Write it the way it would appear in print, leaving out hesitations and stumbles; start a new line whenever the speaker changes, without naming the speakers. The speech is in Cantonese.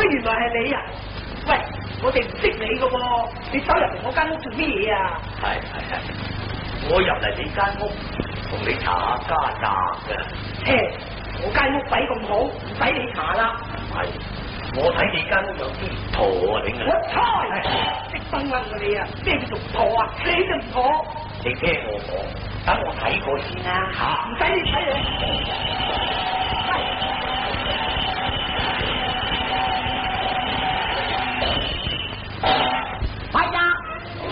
原來係你啊！喂，我哋唔識你噶喎，你走入嚟我間屋做咩嘢啊？
係，我入嚟你間屋同你查下家宅嘅。
切，我間屋鬼咁好，唔使你查啦。
係，我睇你間屋有啲唔妥啊，你啊！
我猜，識崩啦你啊！咩叫做唔妥啊？你就唔妥。
你聽我講，等我睇過先啦嚇。
唔使你睇啊！